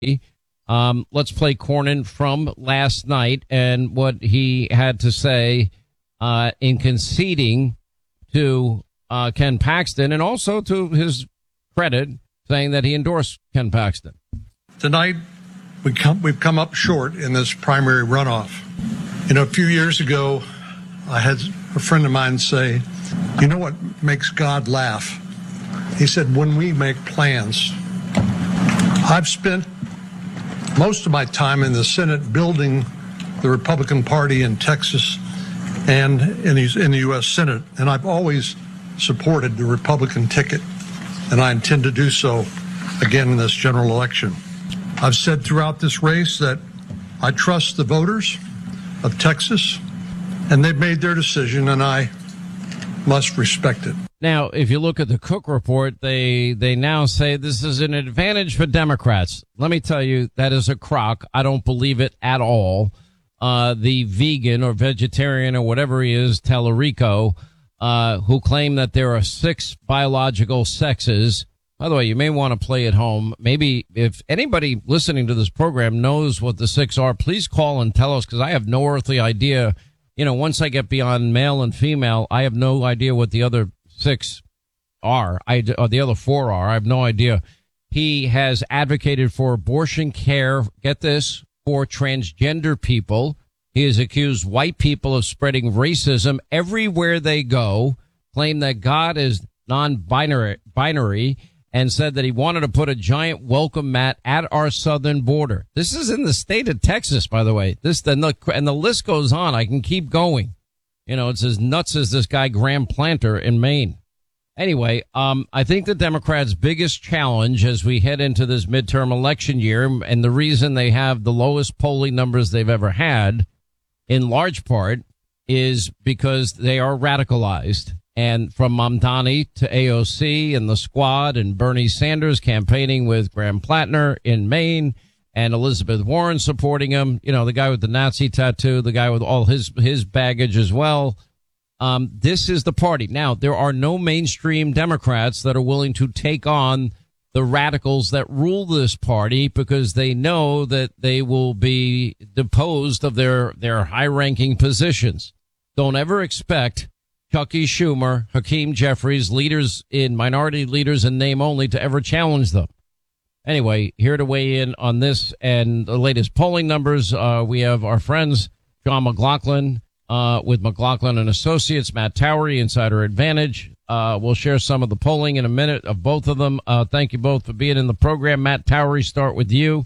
Let's play Cornyn from last night and what he had to say in conceding to Ken Paxton, and also to his credit, saying that he endorsed Ken Paxton. Tonight, we've come up short in this primary runoff. A few years ago, I had a friend of mine say, you know what makes God laugh? He said, when we make plans. I've spent most of my time in the Senate building the Republican Party in Texas and in the U.S. Senate, and I've always supported the Republican ticket, and I intend to do so again in this general election. I've said throughout this race that I trust the voters of Texas, and they've made their decision, and I must respect it. Now, if you look at the Cook report, they now say this is an advantage for Democrats. Let me tell you, that is a crock. I don't believe it at all. The vegan or vegetarian or whatever he is, Tallarico, who claim that there are 6 biological sexes. By the way, you may want to play at home. Maybe if anybody listening to this program knows what the 6 are, please call and tell us, because I have no earthly idea. Once I get beyond male and female, I have no idea what the other 6 are, or the other 4 are. I have no idea. He has advocated for abortion care, get this, for transgender people. He has accused white people of spreading racism everywhere they go, claimed that God is non-binary, and said that he wanted to put a giant welcome mat at our southern border. This is in the state of Texas, by the way. And the list goes on. I can keep going. It's as nuts as this guy Graham Planter in Maine. Anyway, I think the Democrats' biggest challenge as we head into this midterm election year, and the reason they have the lowest polling numbers they've ever had, in large part, is because they are radicalized. And from Mamdani to AOC and the Squad and Bernie Sanders campaigning with Graham Plattner in Maine and Elizabeth Warren supporting him, the guy with the Nazi tattoo, the guy with all his baggage as well. This is the party. Now, there are no mainstream Democrats that are willing to take on the radicals that rule this party, because they know that they will be deposed of their high-ranking positions. Don't ever expect Chucky Schumer, Hakeem Jeffries, minority leaders in name only, to ever challenge them. Anyway, here to weigh in on this and the latest polling numbers, we have our friends John McLaughlin with McLaughlin and Associates, Matt Towery, Insider Advantage. We'll share some of the polling in a minute of both of them. Thank you both for being in the program. Matt Towery, start with you.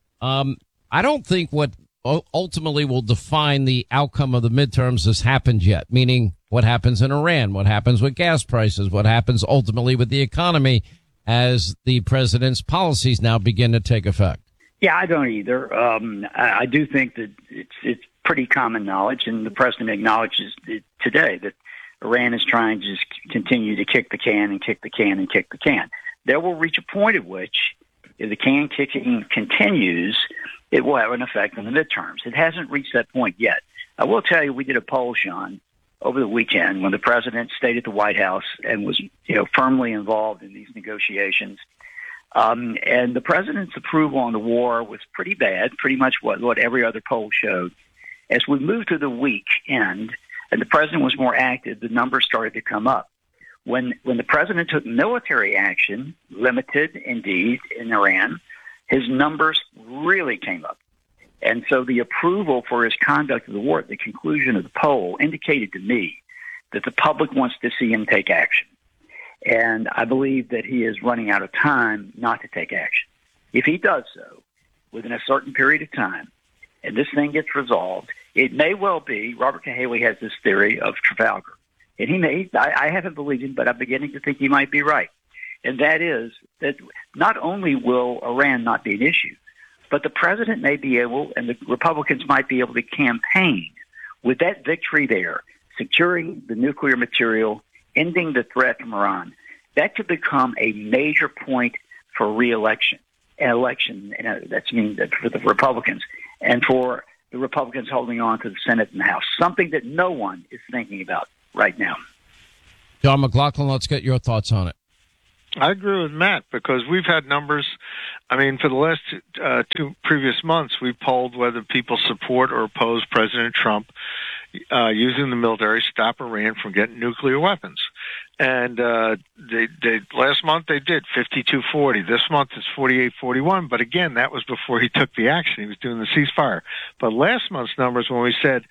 I don't think what ultimately will define the outcome of the midterms has happened yet, meaning what happens in Iran, what happens with gas prices, what happens ultimately with the economy as the president's policies now begin to take effect. Yeah, I don't either. I do think that it's pretty common knowledge, and the president acknowledges it today, that Iran is trying to just continue to kick the can and kick the can and kick the can. There will reach a point at which, if the can kicking continues, it will have an effect on the midterms. It hasn't reached that point yet. I will tell you, we did a poll, Sean, over the weekend when the president stayed at the White House and was, firmly involved in these negotiations. And the president's approval on the war was pretty bad, pretty much what every other poll showed. As we moved to the weekend and the president was more active, the numbers started to come up. When the president took military action, limited indeed, in Iran, his numbers really came up. And so the approval for his conduct of the war at the conclusion of the poll indicated to me that the public wants to see him take action. And I believe that he is running out of time not to take action. If he does so within a certain period of time, and this thing gets resolved, it may well be, Robert Cahaly has this theory of Trafalgar. And I haven't believed him, but I'm beginning to think he might be right. And that is that not only will Iran not be an issue, but the president may be able, and the Republicans might be able to campaign with that victory there, securing the nuclear material, ending the threat from Iran. That could become a major point for re-election, that's mean that for the Republicans, and for the Republicans holding on to the Senate and the House, something that no one is thinking about right now. John McLaughlin, let's get your thoughts on it. I agree with Matt, because we've had numbers I mean, for the last two previous months, we polled whether people support or oppose President Trump using the military to stop Iran from getting nuclear weapons. And they last month they did 52-40. This month it's 48-41. But again, that was before he took the action. He was doing the ceasefire. But last month's numbers, when we said,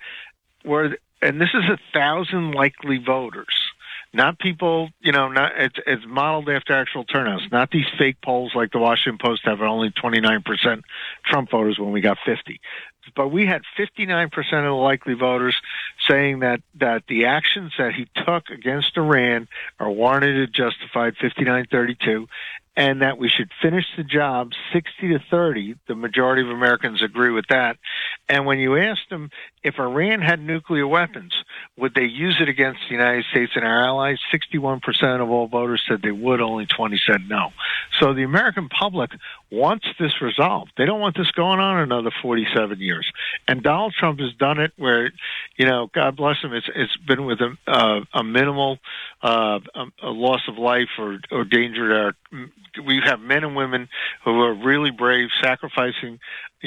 and this is 1,000 likely voters. Not people, it's modeled after actual turnouts, not these fake polls like the Washington Post have only 29% Trump voters when we got 50. But we had 59% of the likely voters saying that the actions that he took against Iran are warranted and justified, 59-32, and that we should finish the job 60-30. The majority of Americans agree with that. And when you asked them if Iran had nuclear weapons, would they use it against the United States and our allies? 61% of all voters said they would, only 20 said no. So the American public wants this resolved. They don't want this going on another 47 years. And Donald Trump has done it where, God bless him, it's been with a minimal a loss of life or danger to we have men and women who are really brave, sacrificing,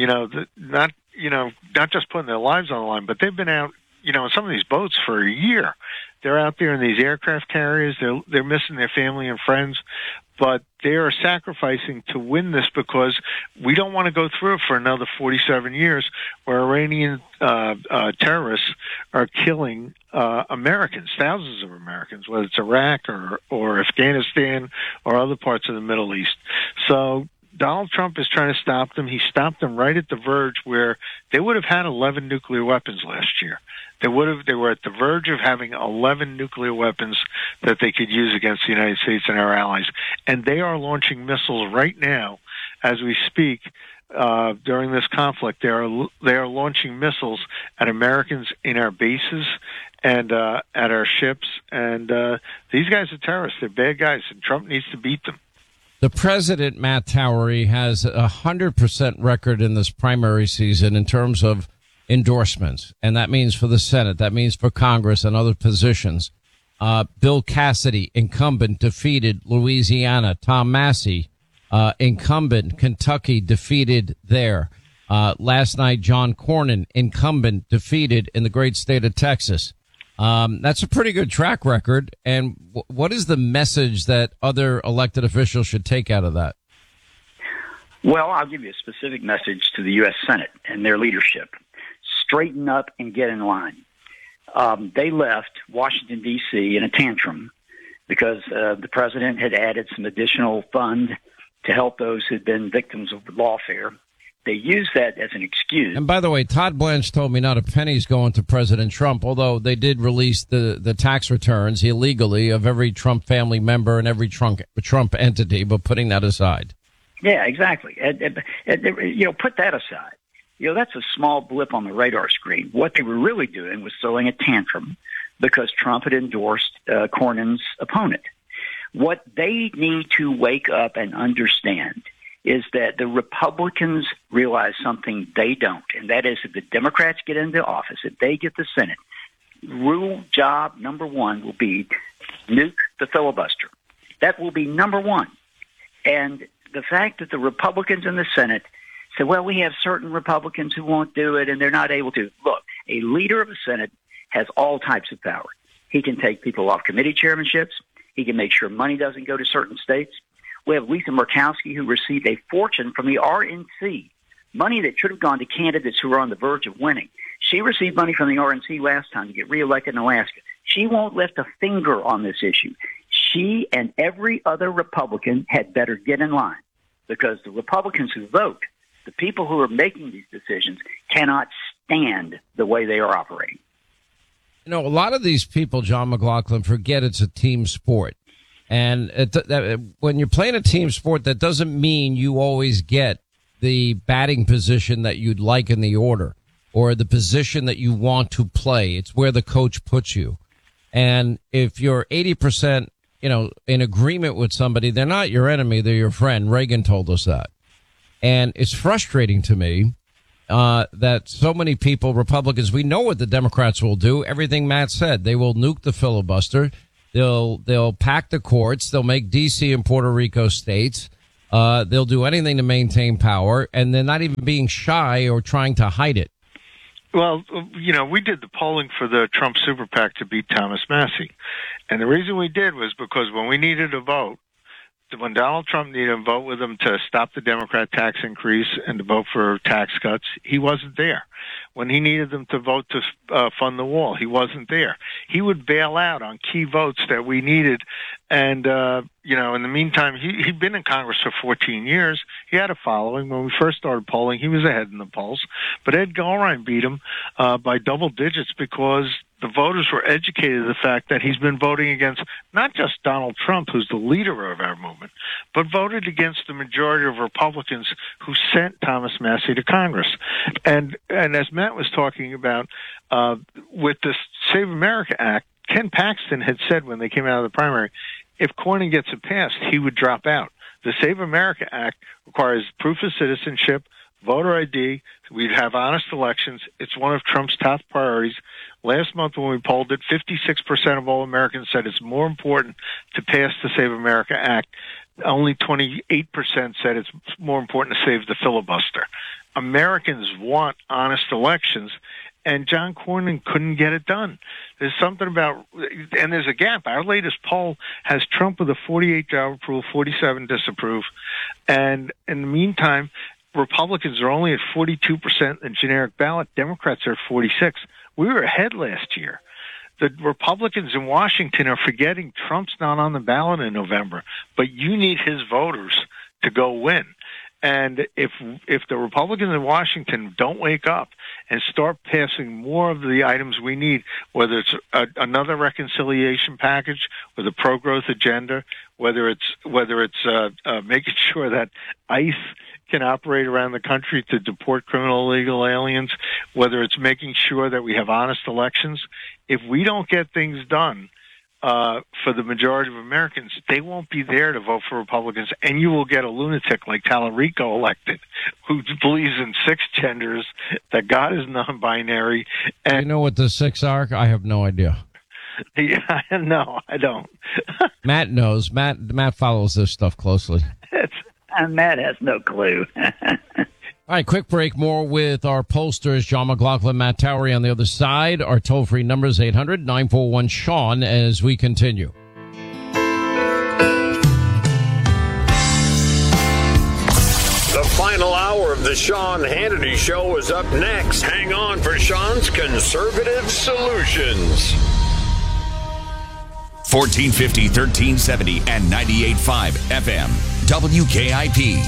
not just putting their lives on the line, but they've been out, in some of these boats for a year. They're out there in these aircraft carriers. They're missing their family and friends, but they are sacrificing to win this because we don't want to go through it for another 47 years where Iranian terrorists are killing Americans, thousands of Americans, whether it's Iraq or Afghanistan or other parts of the Middle East. So Donald Trump is trying to stop them. He stopped them right at the verge where they would have had 11 nuclear weapons last year. They were at the verge of having 11 nuclear weapons that they could use against the United States and our allies. And they are launching missiles right now as we speak. During this conflict, they are launching missiles at Americans in our bases and at our ships. And these guys are terrorists. They're bad guys, and Trump needs to beat them. The president, Matt Towery, has 100% record in this primary season in terms of endorsements. And that means for the Senate. That means for Congress and other positions. Bill Cassidy, incumbent, defeated Louisiana. Tom Massey, incumbent, Kentucky, defeated there. Last night, John Cornyn, incumbent, defeated in the great state of Texas. That's a pretty good track record. And what is the message that other elected officials should take out of that? Well, I'll give you a specific message to the U.S. Senate and their leadership. Straighten up and get in line. They left Washington, D.C. in a tantrum because the president had added some additional fund to help those who'd been victims of lawfare. They used that as an excuse. And by the way, Todd Blanche told me not a penny's going to President Trump, although they did release the tax returns illegally of every Trump family member and every Trump entity, but putting that aside. Yeah, exactly. Put that aside. That's a small blip on the radar screen. What they were really doing was throwing a tantrum because Trump had endorsed Cornyn's opponent. What they need to wake up and understand is that the Republicans realize something they don't, and that is if the Democrats get into office, if they get the Senate, rule job number one will be nuke the filibuster. That will be number one. And the fact that the Republicans in the Senate say, well, we have certain Republicans who won't do it and they're not able to. Look, a leader of the Senate has all types of power. He can take people off committee chairmanships. He can make sure money doesn't go to certain states. We have Lisa Murkowski, who received a fortune from the RNC, money that should have gone to candidates who are on the verge of winning. She received money from the RNC last time to get reelected in Alaska. She won't lift a finger on this issue. She and every other Republican had better get in line because the Republicans who vote, the people who are making these decisions, cannot stand the way they are operating. A lot of these people, John McLaughlin, forget it's a team sport. And when you're playing a team sport, that doesn't mean you always get the batting position that you'd like in the order or the position that you want to play. It's where the coach puts you. And if you're 80%, in agreement with somebody, they're not your enemy, they're your friend. Reagan told us that. And it's frustrating to me that so many people, Republicans, we know what the Democrats will do. Everything Matt said, they will nuke the filibuster. They'll pack the courts. They'll make D.C. and Puerto Rico states. They'll do anything to maintain power, and they're not even being shy or trying to hide it. Well, we did the polling for the Trump Super PAC to beat Thomas Massie. And the reason we did was because when we needed a vote, when Donald Trump needed a vote with him to stop the Democrat tax increase and to vote for tax cuts, he wasn't there. When he needed them to vote to fund the wall, he wasn't there. He would bail out on key votes that we needed. And, in the meantime, he'd been in Congress for 14 years. He had a following. When we first started polling, he was ahead in the polls. But Ed Gulrine beat him by double digits because the voters were educated to the fact that he's been voting against not just Donald Trump, who's the leader of our movement, but voted against the majority of Republicans who sent Thomas Massie to Congress. And as Matt was talking about, with this Save America Act, Ken Paxton had said when they came out of the primary, if Cornyn gets it passed, he would drop out. The Save America Act requires proof of citizenship, voter ID. We'd have honest elections. It's one of Trump's top priorities. Last month when we polled it, 56% of all Americans said it's more important to pass the Save America Act. Only 28% said it's more important to save the filibuster. Americans want honest elections, and John Cornyn couldn't get it done. There's something about, and there's a gap. Our latest poll has Trump with a 48 job approval, 47 disapprove. And in the meantime, Republicans are only at 42% in generic ballot. Democrats are at 46. We were ahead last year. The Republicans in Washington are forgetting Trump's not on the ballot in November, but you need his voters to go win. And if the Republicans in Washington don't wake up and start passing more of the items we need, whether it's another reconciliation package with a pro-growth agenda, whether it's making sure that ICE can operate around the country to deport criminal illegal aliens, whether it's making sure that we have honest elections, if we don't get things done for the majority of Americans, they won't be there to vote for Republicans, and you will get a lunatic like Tallarico elected who believes in 6 genders, that God is non-binary. And you know what the 6 are? I have no idea. Yeah, no, I don't. Matt knows. Matt follows this stuff closely. Matt has no clue. All right, quick break. More with our pollsters, John McLaughlin, Matt Towery on the other side. Our toll-free number is 800-941-SEAN as we continue. The final hour of the Sean Hannity Show is up next. Hang on for Sean's Conservative Solutions. 1450, 1370, and 98.5 FM. WKIP.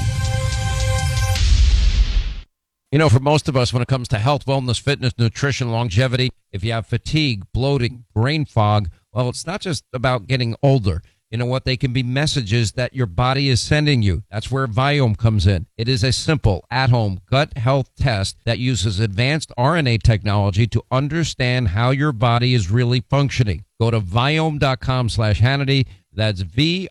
You know, for most of us, when it comes to health, wellness, fitness, nutrition, longevity, if you have fatigue, bloating, brain fog, well, it's not just about getting older. You know what? They can be messages that your body is sending you. That's where Viome comes in. It is a simple, at-home gut health test that uses advanced RNA technology to understand how your body is really functioning. Go to Viome.com/Hannity. That's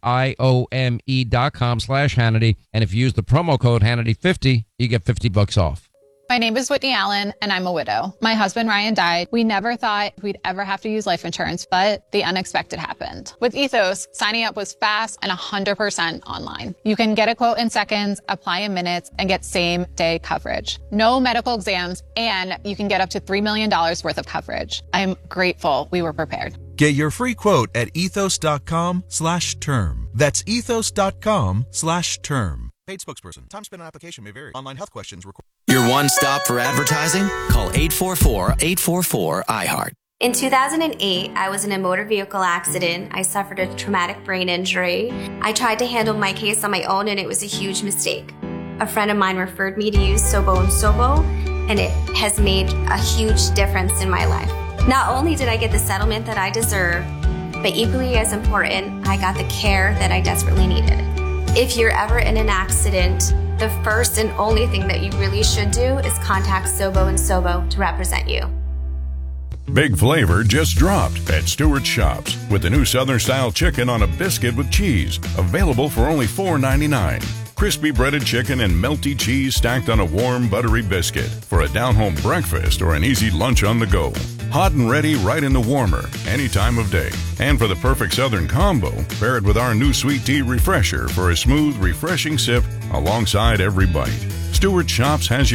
VIOME.com/Hannity. And if you use the promo code Hannity50, you get $50 off. My name is Whitney Allen, and I'm a widow. My husband, Ryan, died. We never thought we'd ever have to use life insurance, but the unexpected happened. With Ethos, signing up was fast and 100% online. You can get a quote in seconds, apply in minutes, and get same-day coverage. No medical exams, and you can get up to $3 million worth of coverage. I'm grateful we were prepared. Get your free quote at ethos.com/term. That's ethos.com/term. Paid spokesperson. Time spent on application may vary. Online health questions required. Your one stop for advertising? Call 844-844-iHeart. In 2008, I was in a motor vehicle accident. I suffered a traumatic brain injury. I tried to handle my case on my own, and it was a huge mistake. A friend of mine referred me to use Sobo & Sobo, and it has made a huge difference in my life. Not only did I get the settlement that I deserved, but equally as important, I got the care that I desperately needed. If you're ever in an accident, the first and only thing that you really should do is contact Sobo & Sobo to represent you. Big flavor just dropped at Stewart's Shops with the new Southern-style chicken on a biscuit with cheese, available for only $4.99. Crispy breaded chicken and melty cheese stacked on a warm, buttery biscuit for a down-home breakfast or an easy lunch on the go. Hot and ready right in the warmer, any time of day. And for the perfect Southern combo, pair it with our new sweet tea refresher for a smooth, refreshing sip alongside every bite. Stewart Shops has you